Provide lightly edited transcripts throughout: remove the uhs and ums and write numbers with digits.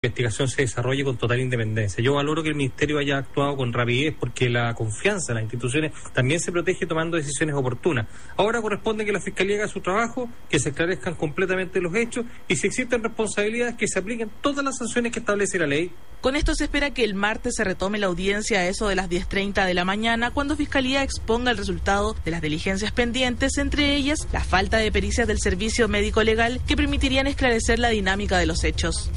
investigación se desarrolle con total independencia. Yo valoro que el Ministerio haya actuado con rapidez porque la confianza en las instituciones también se protege tomando decisiones oportunas. Ahora corresponde que la Fiscalía haga su trabajo, que se esclarezcan completamente los hechos y si existen responsabilidades que se apliquen todas las sanciones que establece la ley. Con esto se espera que el martes se retome la audiencia a eso de las 10:30 de la mañana, cuando Fiscalía exponga el resultado de las diligencias pendientes, entre ellas la falta de pericias del Servicio Médico Legal que permitirían esclarecer la dinámica de los hechos.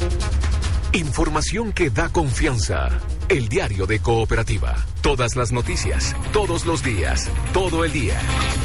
Información que da confianza. El diario de Cooperativa. Todas las noticias, todos los días, todo el día.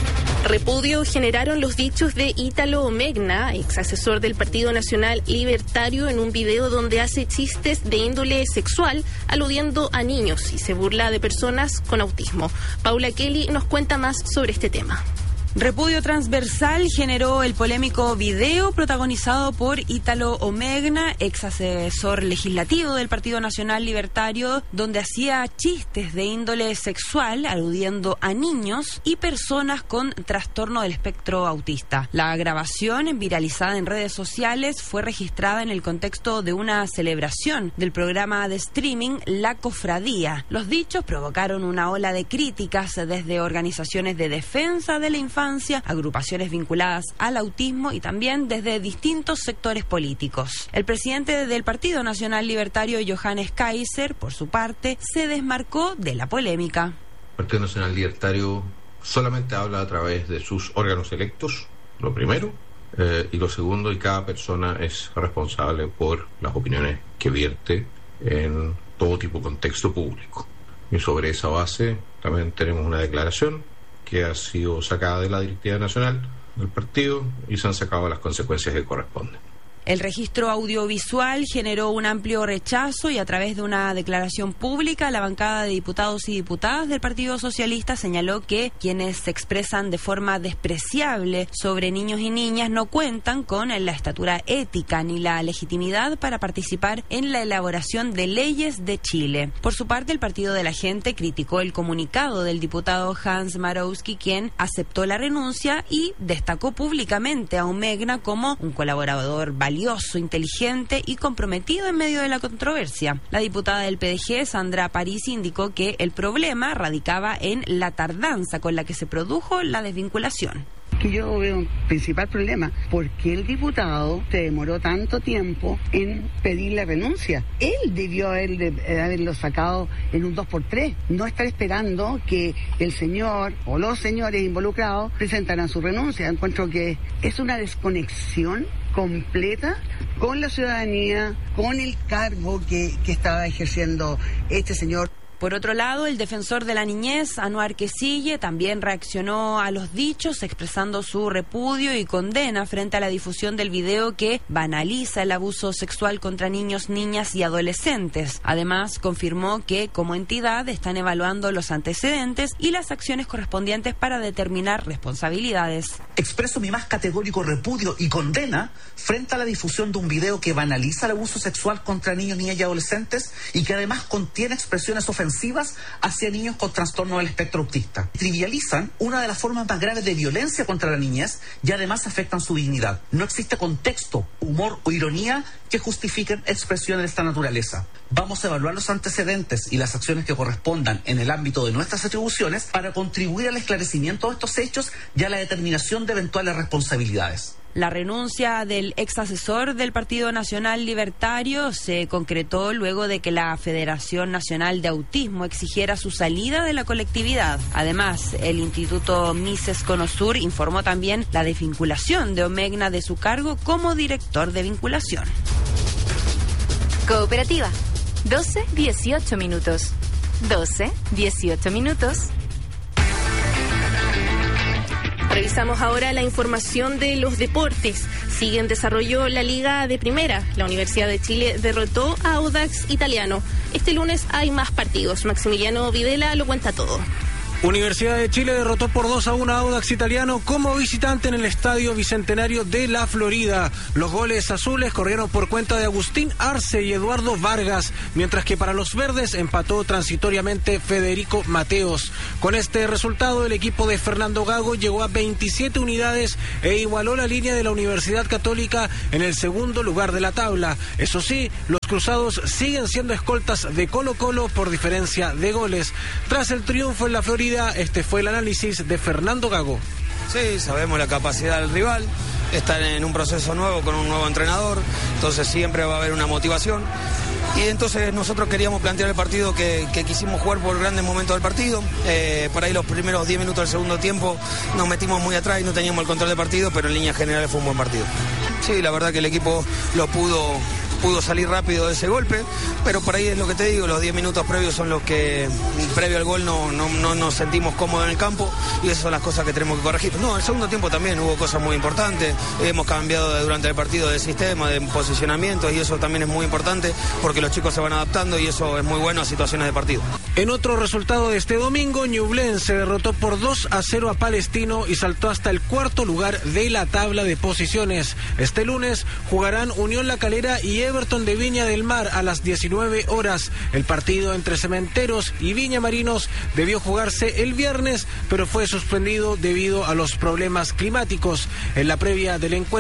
Repudio generaron los dichos de Ítalo Omegna, ex asesor del Partido Nacional Libertario, en un video donde hace chistes de índole sexual aludiendo a niños y se burla de personas con autismo. Paula Kelly nos cuenta más sobre este tema. Repudio transversal generó el polémico video protagonizado por Ítalo Omegna, ex asesor legislativo del Partido Nacional Libertario, donde hacía chistes de índole sexual aludiendo a niños y personas con trastorno del espectro autista. La grabación, viralizada en redes sociales, fue registrada en el contexto de una celebración del programa de streaming La Cofradía. Los dichos provocaron una ola de críticas desde organizaciones de defensa de la infancia, agrupaciones vinculadas al autismo y también desde distintos sectores políticos. El presidente del Partido Nacional Libertario, Johannes Kaiser, por su parte, se desmarcó de la polémica. El Partido Nacional Libertario solamente habla a través de sus órganos electos, lo primero, y lo segundo, y cada persona es responsable por las opiniones que vierte en todo tipo de contexto público. Y sobre esa base también tenemos una declaración que ha sido sacada de la directiva nacional del partido y se han sacado las consecuencias que corresponden. El registro audiovisual generó un amplio rechazo y a través de una declaración pública, la bancada de diputados y diputadas del Partido Socialista señaló que quienes se expresan de forma despreciable sobre niños y niñas no cuentan con la estatura ética ni la legitimidad para participar en la elaboración de leyes de Chile. Por su parte, el Partido de la Gente criticó el comunicado del diputado Hans Marowski, quien aceptó la renuncia y destacó públicamente a Omegna como un colaborador valioso, inteligente y comprometido en medio de la controversia. La diputada del PDG, Sandra Parisi, indicó que el problema radicaba en la tardanza con la que se produjo la desvinculación. Que yo veo un principal problema, ¿por qué el diputado se demoró tanto tiempo en pedir la renuncia? Él debió haberlo sacado en un 2x3, no estar esperando que el señor o los señores involucrados presentaran su renuncia. Encuentro que es una desconexión completa con la ciudadanía, con el cargo que estaba ejerciendo este señor. Por otro lado, el defensor de la niñez, Anuar Quesille, también reaccionó a los dichos expresando su repudio y condena frente a la difusión del video que banaliza el abuso sexual contra niños, niñas y adolescentes. Además, confirmó que como entidad están evaluando los antecedentes y las acciones correspondientes para determinar responsabilidades. Expreso mi más categórico repudio y condena frente a la difusión de un video que banaliza el abuso sexual contra niños, niñas y adolescentes y que además contiene expresiones ofensivas hacia niños con trastorno del espectro autista. Trivializan una de las formas más graves de violencia contra la niñez y además afectan su dignidad. No existe contexto, humor o ironía que justifiquen expresiones de esta naturaleza. Vamos a evaluar los antecedentes y las acciones que correspondan en el ámbito de nuestras atribuciones para contribuir al esclarecimiento de estos hechos y a la determinación de eventuales responsabilidades. La renuncia del ex asesor del Partido Nacional Libertario se concretó luego de que la Federación Nacional de Autismo exigiera su salida de la colectividad. Además, el Instituto Mises Conosur informó también la desvinculación de Omegna de su cargo como director de vinculación. Cooperativa, 12:18 minutos. 12:18 minutos. Revisamos ahora la información de los deportes. Sigue en desarrollo la Liga de Primera. La Universidad de Chile derrotó a Audax Italiano. Este lunes hay más partidos. Maximiliano Videla lo cuenta todo. Universidad de Chile derrotó por 2-1 a Audax Italiano como visitante en el Estadio Bicentenario de la Florida. Los goles azules corrieron por cuenta de Agustín Arce y Eduardo Vargas, mientras que para los verdes empató transitoriamente Federico Mateos. Con este resultado, el equipo de Fernando Gago llegó a 27 unidades e igualó la línea de la Universidad Católica en el segundo lugar de la tabla. Eso sí, los cruzados siguen siendo escoltas de Colo-Colo por diferencia de goles. Tras el triunfo en la Florida, este fue el análisis de Fernando Gago. Sí, sabemos la capacidad del rival, están en un proceso nuevo con un nuevo entrenador, entonces siempre va a haber una motivación. Y entonces nosotros queríamos plantear el partido que quisimos jugar por grandes momentos del partido. Por ahí los primeros 10 minutos del segundo tiempo nos metimos muy atrás y no teníamos el control del partido, pero en líneas generales fue un buen partido. Sí, la verdad que el equipo lo pudo salir rápido de ese golpe, pero por ahí es lo que te digo, los 10 minutos previos son los que, previo al gol, no nos sentimos cómodos en el campo y esas son las cosas que tenemos que corregir. No, el segundo tiempo también hubo cosas muy importantes, hemos cambiado durante el partido de sistema, de posicionamiento y eso también es muy importante porque los chicos se van adaptando y eso es muy bueno a situaciones de partido. En otro resultado de este domingo, Ñublense derrotó por 2-0 a Palestino y saltó hasta el cuarto lugar de la tabla de posiciones. Este lunes jugarán Unión La Calera y Everton de Viña del Mar a las 19 horas. El partido entre Cementeros y Viña Marinos debió jugarse el viernes, pero fue suspendido debido a los problemas climáticos. En la previa del encuentro